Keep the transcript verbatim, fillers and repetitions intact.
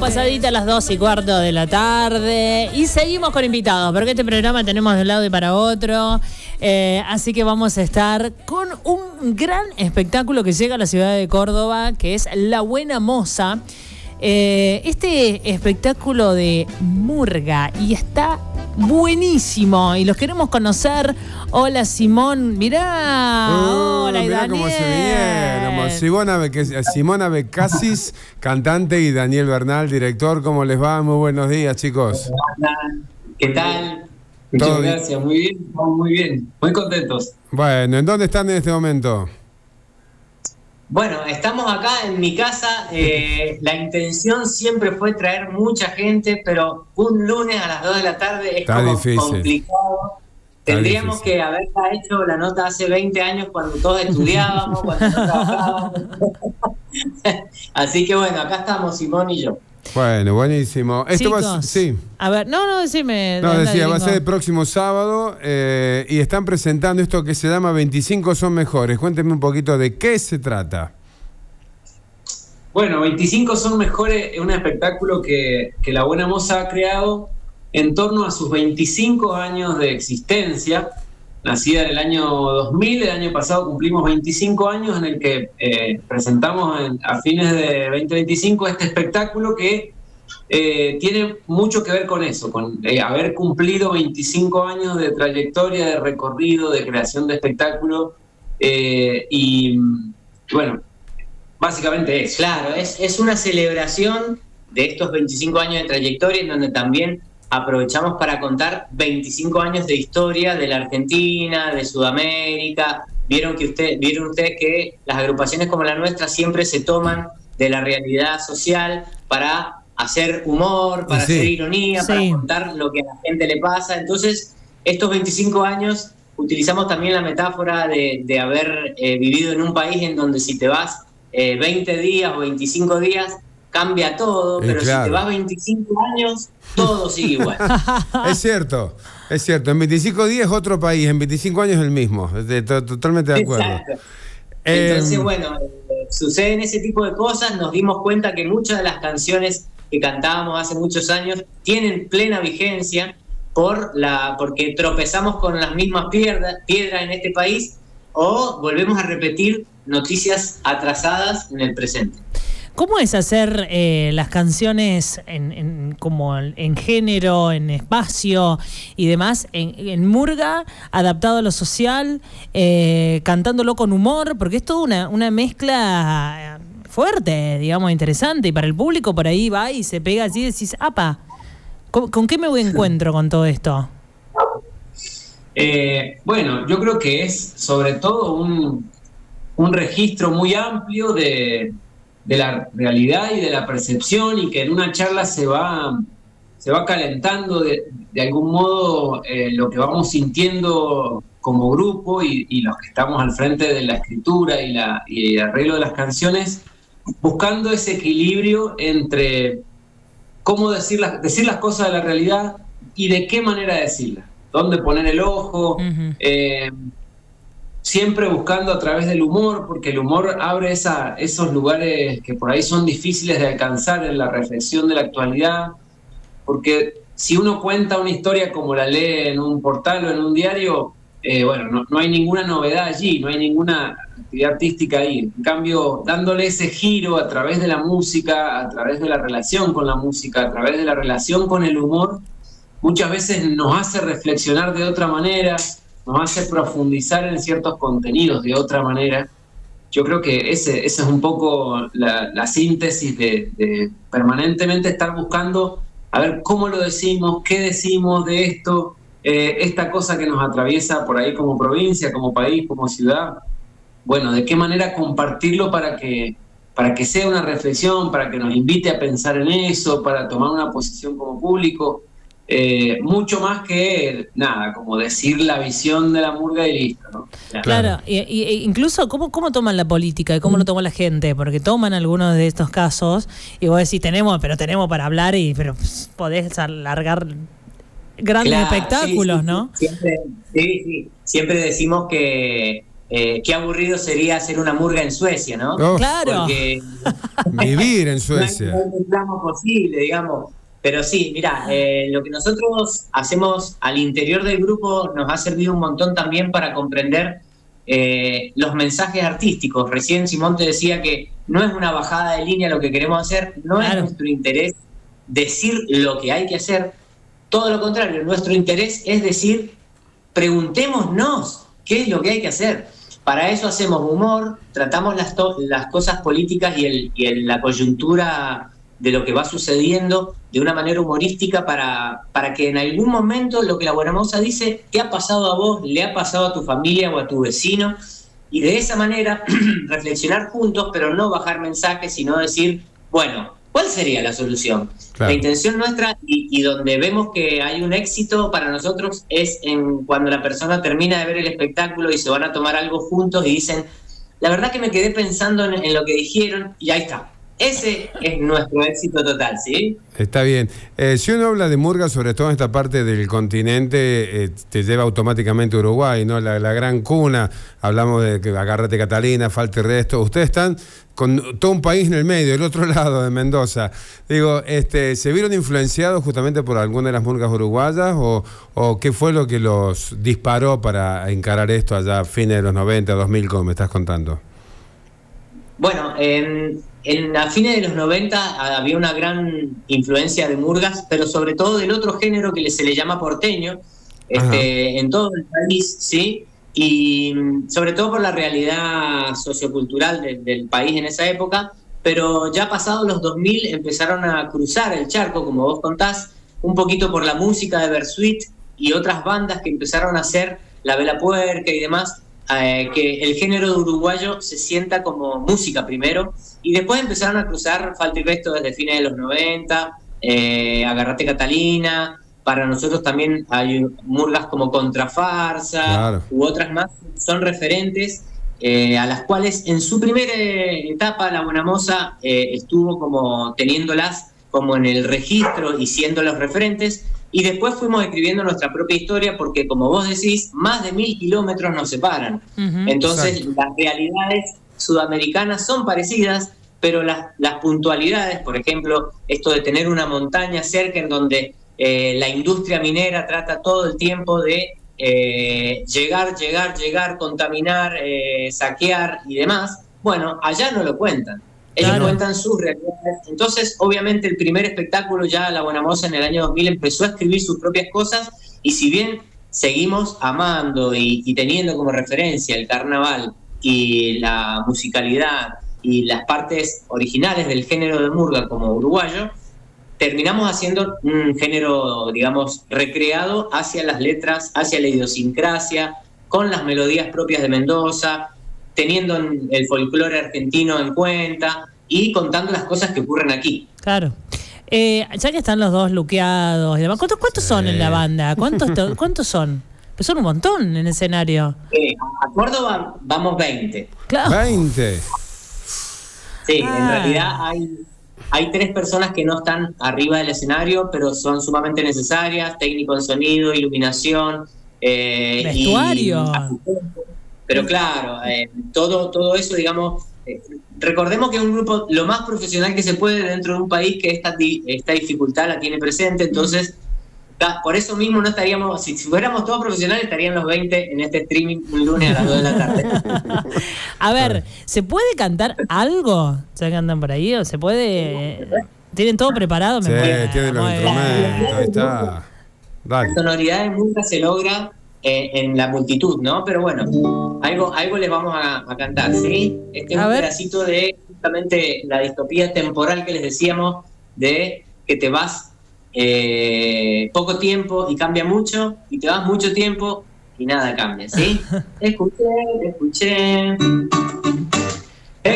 pasadita a las dos y cuarto de la tarde y seguimos con invitados, porque este programa tenemos de un lado y para otro, eh, así que vamos a estar con un gran espectáculo que llega a la ciudad de Córdoba, que es La Buena Moza. Eh, este espectáculo de murga y está buenísimo y los queremos conocer. Hola Simón, mirá, uh, hola y mirá Daniel. Cómo se vinieron. Simona, Beque, Simona Becasis, cantante, y Daniel Bernal, director. ¿Cómo les va? Muy buenos días, chicos. ¿Qué tal? Muchas gracias, muy bien, muy bien, muy contentos. Bueno, ¿en dónde están en este momento? Bueno, estamos acá en mi casa. Eh, la intención siempre fue traer mucha gente, pero un lunes a las dos de la tarde es Está como difícil. complicado. Está Tendríamos difícil. que haberla hecho la nota hace veinte años cuando todos estudiábamos, cuando no trabajábamos. Así que bueno, acá estamos Simón y yo. Bueno, buenísimo. Esto Chicos, va a, sí. A ver, no, no, decime. No, decía, va a ser el próximo sábado eh, y están presentando esto que se llama veinticinco son mejores. Cuéntenme un poquito de qué se trata. Bueno, veinticinco son mejores es un espectáculo que, que La Buena Moza ha creado en torno a sus veinticinco años de existencia. Nacida en el año dos mil, el año pasado cumplimos veinticinco años en el que eh, presentamos en, a fines de veinte veinticinco este espectáculo que eh, tiene mucho que ver con eso, con eh, haber cumplido veinticinco años de trayectoria, de recorrido, de creación de espectáculo eh, y bueno, básicamente es. Claro, es, es una celebración de estos veinticinco años de trayectoria en donde también aprovechamos para contar veinticinco años de historia de la Argentina, de Sudamérica. Vieron que usted, vieron ustedes que las agrupaciones como la nuestra siempre se toman de la realidad social para hacer humor, para sí. hacer ironía, sí. para contar lo que a la gente le pasa. Entonces, estos veinticinco años utilizamos también la metáfora de, de haber eh, vivido en un país en donde si te vas eh, veinte días o veinticinco días, cambia todo, pero eh, claro. si te vas veinticinco años, todo sigue igual. Es cierto, es cierto. En veinticinco días es otro país, en veinticinco años el mismo. Totalmente de acuerdo. Exacto. Entonces, eh, bueno, eh, suceden ese tipo de cosas. Nos dimos cuenta que muchas de las canciones que cantábamos hace muchos años tienen plena vigencia por la, porque tropezamos con las mismas piedras piedra en este país o volvemos a repetir noticias atrasadas en el presente. ¿Cómo es hacer eh, las canciones en, en, como en género, en espacio y demás, en, en murga, adaptado a lo social, eh, cantándolo con humor? Porque es toda una, una mezcla fuerte, digamos, interesante. Y para el público por ahí va y se pega así y decís, apa, ¿con, ¿con qué me encuentro con todo esto? Eh, bueno, yo creo que es sobre todo un, un registro muy amplio de... de la realidad y de la percepción, y que en una charla se va, se va calentando de, de algún modo eh, lo que vamos sintiendo como grupo y, y los que estamos al frente de la escritura y, la, y el arreglo de las canciones, buscando ese equilibrio entre cómo decir las, decir las cosas de la realidad y de qué manera decirlas, dónde poner el ojo, uh-huh. eh, siempre buscando a través del humor, porque el humor abre esa, esos lugares que por ahí son difíciles de alcanzar en la reflexión de la actualidad, porque si uno cuenta una historia como la lee en un portal o en un diario, eh, bueno, no, no hay ninguna novedad allí, no hay ninguna actividad artística ahí. En cambio, dándole ese giro a través de la música, a través de la relación con la música, a través de la relación con el humor, muchas veces nos hace reflexionar de otra manera, nos hace profundizar en ciertos contenidos de otra manera. Yo creo que ese, ese es un poco la, la síntesis de, de permanentemente estar buscando a ver cómo lo decimos, qué decimos de esto, eh, esta cosa que nos atraviesa por ahí como provincia, como país, como ciudad. Bueno, de qué manera compartirlo para que, para que sea una reflexión, para que nos invite a pensar en eso, para tomar una posición como público. Eh, mucho más que nada, como decir la visión de la murga y listo, ¿no? Claro, claro. Y, y, incluso cómo, cómo toman la política y cómo mm. lo toma la gente, porque toman algunos de estos casos y vos decís, tenemos, pero tenemos para hablar y pero pues, podés alargar grandes claro, espectáculos, sí, sí, ¿no? Siempre, sí, sí, siempre decimos que eh, qué aburrido sería hacer una murga en Suecia, ¿no? Oh, claro. Porque vivir en Suecia. No hay un plano posible, digamos. Pero sí, mira, eh, lo que nosotros hacemos al interior del grupo nos ha servido un montón también para comprender eh, los mensajes artísticos. Recién Simón te decía que no es una bajada de línea lo que queremos hacer, no claro. es nuestro interés decir lo que hay que hacer, todo lo contrario, nuestro interés es decir, preguntémonos qué es lo que hay que hacer. Para eso hacemos humor, tratamos las, las cosas políticas y, el, y el, la coyuntura de lo que va sucediendo de una manera humorística para, para que en algún momento lo que la Buena Moza dice te ha pasado a vos, le ha pasado a tu familia o a tu vecino, y de esa manera reflexionar juntos, pero no bajar mensajes, sino decir, bueno, ¿cuál sería la solución? Claro. La intención nuestra, y, y donde vemos que hay un éxito para nosotros, es en cuando la persona termina de ver el espectáculo y se van a tomar algo juntos y dicen, la verdad que me quedé pensando en, en lo que dijeron, y ahí está. Ese es nuestro éxito total, ¿sí? Está bien. Eh, si uno habla de murga, sobre todo en esta parte del continente, eh, te lleva automáticamente a Uruguay, ¿no? La, la gran cuna, hablamos de que Agárrate Catalina, Falta y Resto. Ustedes están con todo un país en el medio, el otro lado de Mendoza. Digo, este, ¿se vieron influenciados justamente por alguna de las murgas uruguayas o, o qué fue lo que los disparó para encarar esto allá a fines de los noventa, dos mil, como me estás contando? Bueno, en... En, a fines de los noventa había una gran influencia de murgas, pero sobre todo del otro género que se le llama porteño, este, en todo el país, ¿sí? Y sobre todo por la realidad sociocultural de, del país en esa época, pero ya pasados los dos mil empezaron a cruzar el charco, como vos contás, un poquito por la música de Bersuit y otras bandas que empezaron a hacer La Vela Puerca y demás, eh, que el género uruguayo se sienta como música primero, y después empezaron a cruzar Falta y Resto desde fines de los noventa, eh, Agárrate Catalina, para nosotros también hay murgas como Contrafarsa, claro. u otras más, son referentes, eh, a las cuales en su primera etapa La Buena Moza eh, estuvo como teniéndolas como en el registro y siendo los referentes, y después fuimos escribiendo nuestra propia historia porque, como vos decís, más de mil kilómetros nos separan. Uh-huh. Entonces, exacto. Las realidades sudamericanas son parecidas, pero las, las puntualidades, por ejemplo, esto de tener una montaña cerca en donde eh, la industria minera trata todo el tiempo de eh, llegar, llegar, llegar, contaminar, eh, saquear y demás, bueno, allá no lo cuentan. Ellos claro. cuentan sus realidades. Entonces, obviamente, el primer espectáculo, ya La Buena Moza en el año dos mil empezó a escribir sus propias cosas, y si bien seguimos amando y, y teniendo como referencia el carnaval y la musicalidad y las partes originales del género de murga como uruguayo, terminamos haciendo un género, digamos, recreado hacia las letras, hacia la idiosincrasia, con las melodías propias de Mendoza, teniendo el folclore argentino en cuenta y contando las cosas que ocurren aquí. Claro. Eh, ya que están los dos luqueados y demás, ¿cuántos, cuántos sí. son en la banda? ¿Cuántos, ¿cuántos son? Pues son un montón en el escenario. Eh, a Córdoba vamos veinte. Claro. veinte. Sí, ah. en realidad hay, hay tres personas que no están arriba del escenario, pero son sumamente necesarias: técnico en sonido, iluminación, eh, vestuario. Y, pero claro, eh, todo, todo eso, digamos, eh, recordemos que es un grupo lo más profesional que se puede dentro de un país que esta, esta dificultad la tiene presente, entonces por eso mismo no estaríamos, si fuéramos todos profesionales, estarían los veinte en este streaming un lunes a las dos de la tarde. A ver, ¿se puede cantar algo? ¿Ya que andan por ahí? ¿O se puede? ¿Tienen todo preparado? Sí, Me tienen los instrumentos, ahí está. Dale. La sonoridad de nunca se logra eh, en la multitud, ¿no? Pero bueno, algo, algo les vamos a, a cantar, ¿sí? Este es a un ver. pedacito de justamente la distopía temporal que les decíamos, de que te vas Eh, poco tiempo y cambia mucho, y te vas mucho tiempo y nada cambia, ¿sí? Escuché, escuché.